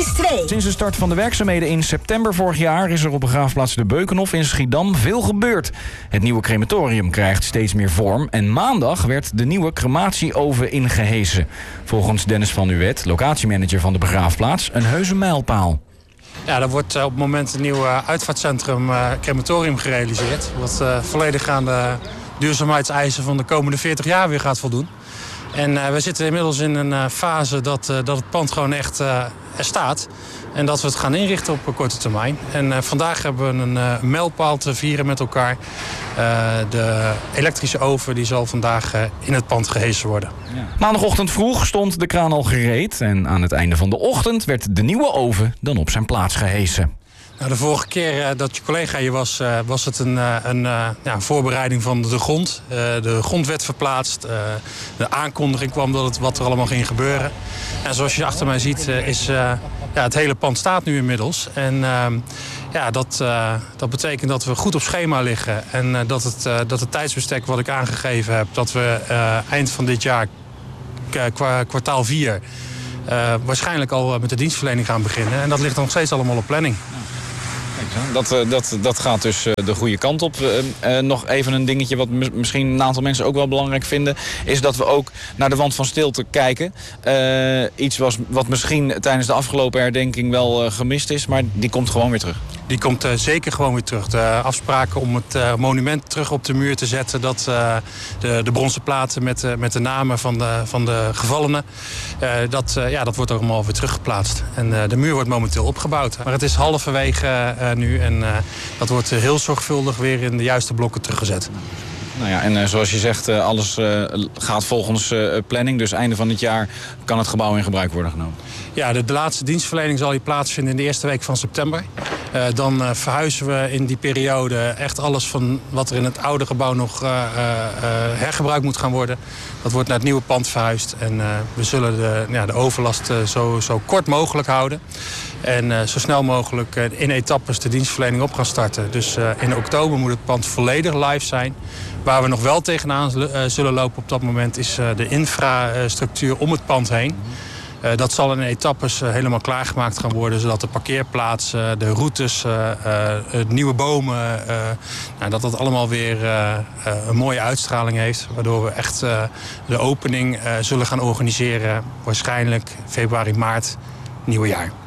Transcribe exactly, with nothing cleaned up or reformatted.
is twee. Sinds de start van de werkzaamheden in september vorig jaar is er op begraafplaats De Beukenhof in Schiedam veel gebeurd. Het nieuwe crematorium krijgt steeds meer vorm en maandag werd de nieuwe crematieoven ingehesen. Volgens Dennis van Uwet, locatiemanager van de begraafplaats, een heuse mijlpaal. Ja, er wordt op het moment een nieuw uitvaartcentrum uh, crematorium gerealiseerd. Wat uh, volledig aan de duurzaamheidseisen van de komende veertig jaar weer gaat voldoen. En uh, we zitten inmiddels in een uh, fase dat, uh, dat het pand gewoon echt uh, er staat. En dat we het gaan inrichten op een korte termijn. En uh, vandaag hebben we een uh, mijlpaal te vieren met elkaar. Uh, de elektrische oven die zal vandaag uh, in het pand gehesen worden. Ja. Maandagochtend vroeg stond de kraan al gereed. En aan het einde van de ochtend werd de nieuwe oven dan op zijn plaats gehesen. Nou, de vorige keer uh, dat je collega hier was, uh, was het een, uh, een uh, ja, voorbereiding van de grond. Uh, de grond werd verplaatst. Uh, de aankondiging kwam dat het, wat er allemaal ging gebeuren. En zoals je achter mij ziet, uh, is uh, ja, het hele pand staat nu inmiddels. En uh, ja, dat, uh, dat betekent dat we goed op schema liggen. En uh, dat, het, uh, dat het tijdsbestek wat ik aangegeven heb, dat we uh, eind van dit jaar, kwa, kwartaal vier, uh, waarschijnlijk al met de dienstverlening gaan beginnen. En dat ligt nog steeds allemaal op planning. Dat, dat, dat gaat dus de goede kant op. Uh, uh, nog even een dingetje wat mis, misschien een aantal mensen ook wel belangrijk vinden, is dat we ook naar de wand van stilte kijken. Uh, iets was, wat misschien tijdens de afgelopen herdenking wel uh, gemist is, maar die komt gewoon weer terug. Die komt uh, zeker gewoon weer terug. De afspraken om het uh, monument terug op de muur te zetten. Dat uh, de, de bronzen platen met, uh, met de namen van de, van de gevallenen. Uh, dat, uh, ja, dat wordt ook allemaal weer teruggeplaatst. En uh, de muur wordt momenteel opgebouwd. Maar het is halverwege uh, nu. En uh, dat wordt uh, heel zorgvuldig weer in de juiste blokken teruggezet. Nou ja, en uh, zoals je zegt, uh, alles uh, gaat volgens uh, planning. Dus einde van dit jaar kan het gebouw in gebruik worden genomen. Ja, de, de laatste dienstverlening zal hier plaatsvinden in de eerste week van september. Uh, dan uh, verhuizen we in die periode echt alles van wat er in het oude gebouw nog uh, uh, hergebruikt moet gaan worden. Dat wordt naar het nieuwe pand verhuisd. En uh, we zullen de, ja, de overlast uh, zo, zo kort mogelijk houden. En uh, zo snel mogelijk uh, in etappes de dienstverlening op gaan starten. Dus uh, in oktober moet het pand volledig live zijn. Waar we nog wel tegenaan uh, zullen lopen op dat moment is uh, de infrastructuur om het pand heen. Uh, dat zal in etappes uh, helemaal klaargemaakt gaan worden, zodat de parkeerplaatsen, de routes, uh, uh, nieuwe bomen, uh, nou, dat dat allemaal weer uh, uh, een mooie uitstraling heeft. Waardoor we echt uh, de opening uh, zullen gaan organiseren, waarschijnlijk februari, maart, nieuwe jaar.